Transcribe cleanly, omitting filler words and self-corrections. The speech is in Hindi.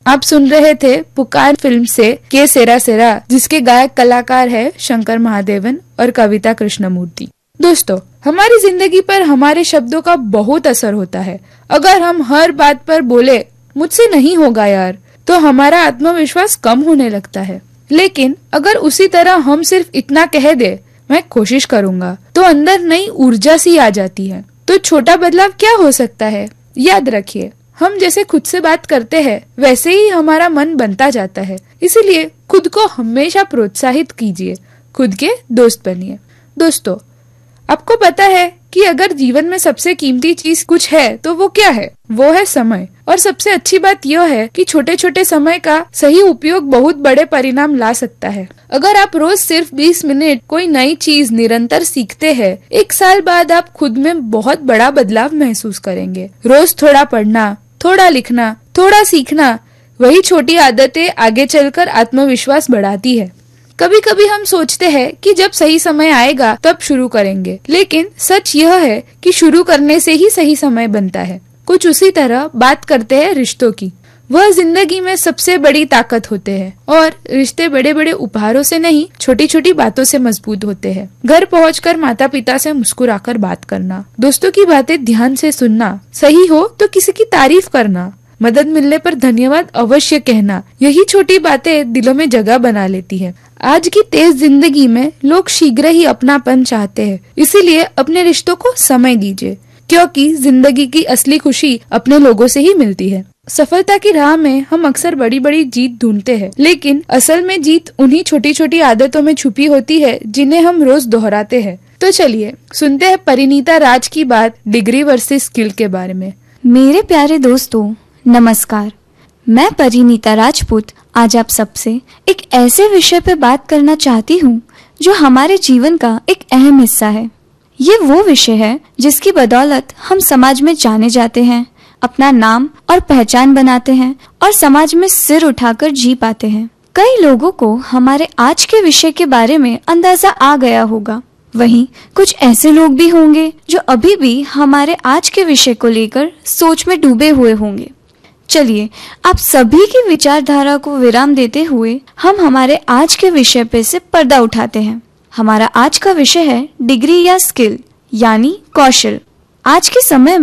आप सुन रहे थे पुकार फिल्म से के सेरा सेरा, जिसके गायक कलाकार है शंकर महादेवन और कविता कृष्णमूर्ति। दोस्तों, हमारी जिंदगी पर हमारे शब्दों का बहुत असर होता है। अगर हम हर बात पर बोले मुझसे नहीं होगा यार, तो हमारा आत्मविश्वास कम होने लगता है। लेकिन अगर उसी तरह हम सिर्फ इतना कह दे मैं कोशिश करूंगा, तो अंदर नई ऊर्जा सी आ जाती है। तो छोटा बदलाव क्या हो सकता है? याद रखिए, हम जैसे खुद से बात करते हैं वैसे ही हमारा मन बनता जाता है। इसीलिए खुद को हमेशा प्रोत्साहित कीजिए, खुद के दोस्त बनिए। दोस्तों, आपको पता है कि अगर जीवन में सबसे कीमती चीज कुछ है तो वो क्या है? वो है समय। और सबसे अच्छी बात यह है कि छोटे छोटे समय का सही उपयोग बहुत बड़े परिणाम ला सकता है। अगर आप रोज सिर्फ 20 मिनट कोई नई चीज निरंतर सीखते हैं, 1 साल बाद आप खुद में बहुत बड़ा बदलाव महसूस करेंगे। रोज थोड़ा पढ़ना, थोड़ा लिखना, थोड़ा सीखना, वही छोटी आदतें आगे चलकर आत्मविश्वास बढ़ाती है। कभी कभी हम सोचते हैं कि जब सही समय आएगा तब शुरू करेंगे, लेकिन सच यह है कि शुरू करने से ही सही समय बनता है। कुछ उसी तरह बात करते हैं रिश्तों की। वह जिंदगी में सबसे बड़ी ताकत होते हैं और रिश्ते बड़े बड़े उपहारों से नहीं, छोटी छोटी बातों से मजबूत होते हैं। घर पहुंचकर माता पिता से मुस्कुराकर बात करना, दोस्तों की बातें ध्यान से सुनना, सही हो तो किसी की तारीफ करना, मदद मिलने पर धन्यवाद अवश्य कहना, यही छोटी बातें दिलों में जगह बना लेती है। आज की तेज जिंदगी में लोग शीघ्र ही अपनापन चाहते हैं, इसीलिए अपने रिश्तों को समय दीजिए, क्योंकि जिंदगी की असली खुशी अपने लोगों से ही मिलती है। सफलता की राह में हम अक्सर बड़ी बड़ी जीत ढूंढते हैं, लेकिन असल में जीत उन्हीं छोटी छोटी आदतों में छुपी होती है जिन्हें हम रोज दोहराते हैं। तो चलिए सुनते हैं परिणीता राज की बात डिग्री वर्सेस स्किल के बारे में। मेरे प्यारे दोस्तों, नमस्कार। मैं परिणीता राजपूत आज आप सबसे एक ऐसे विषय पर बात करना चाहती हूँ जो हमारे जीवन का एक अहम हिस्सा है। ये वो विषय है जिसकी बदौलत हम समाज में जाने जाते हैं, अपना नाम और पहचान बनाते हैं और समाज में सिर उठाकर जी पाते हैं। कई लोगों को हमारे आज के विषय के बारे में अंदाजा आ गया होगा, वहीं कुछ ऐसे लोग भी होंगे जो अभी भी हमारे आज के विषय को लेकर सोच में डूबे हुए होंगे। चलिए आप सभी की विचारधारा को विराम देते हुए हम हमारे आज के विषय पे से पर्दा उठाते हैं। हमारा आज का विषय है डिग्री या स्किल, यानी कौशल। आज के समय